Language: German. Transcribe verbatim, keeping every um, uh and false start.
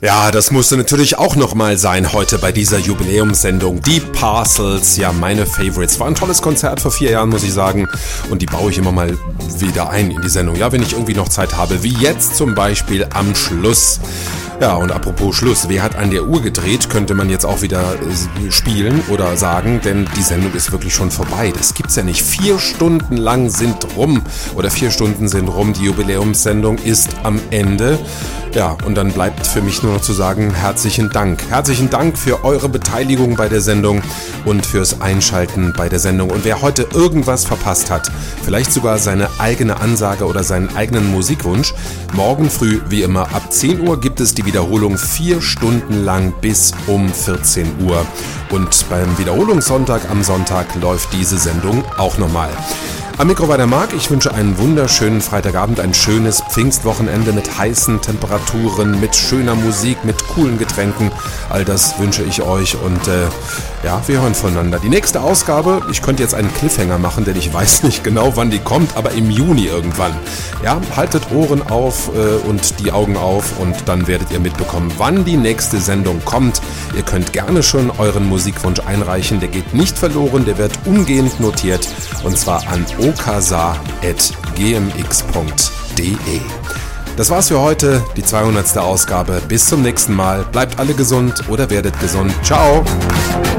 Ja, das musste natürlich auch nochmal sein heute bei dieser Jubiläumssendung. Die Parcels, ja, meine Favorites. War ein tolles Konzert vor vier Jahren, muss ich sagen. Und die baue ich immer mal wieder ein in die Sendung. Ja, wenn ich irgendwie noch Zeit habe, wie jetzt zum Beispiel am Schluss. Ja, und apropos Schluss, wer hat an der Uhr gedreht, könnte man jetzt auch wieder spielen oder sagen, denn die Sendung ist wirklich schon vorbei. Das gibt's ja nicht. Vier Stunden lang sind rum oder vier Stunden sind rum. Die Jubiläumssendung ist am Ende. Ja, und dann bleibt für mich nur noch zu sagen, herzlichen Dank. Herzlichen Dank für eure Beteiligung bei der Sendung und fürs Einschalten bei der Sendung. Und wer heute irgendwas verpasst hat, vielleicht sogar seine eigene Ansage oder seinen eigenen Musikwunsch, morgen früh, wie immer, ab zehn Uhr gibt es die Wiederholung vier Stunden lang bis um vierzehn Uhr. Und beim Wiederholungssonntag am Sonntag läuft diese Sendung auch nochmal. Am Mikro war der Marc. Ich wünsche einen wunderschönen Freitagabend, ein schönes Pfingstwochenende mit heißen Temperaturen, mit schöner Musik, mit coolen Getränken. All das wünsche ich euch und äh, ja, wir hören voneinander. Die nächste Ausgabe, ich könnte jetzt einen Cliffhanger machen, denn ich weiß nicht genau, wann die kommt, aber im Juni irgendwann. Ja, haltet Ohren auf äh, und die Augen auf und dann werdet ihr mitbekommen, wann die nächste Sendung kommt. Ihr könnt gerne schon euren Musikwunsch einreichen, der geht nicht verloren, der wird umgehend notiert und zwar an okasa at g m x punkt d e. Das war's für heute, die zweihundertste Ausgabe. Bis zum nächsten Mal. Bleibt alle gesund oder werdet gesund. Ciao!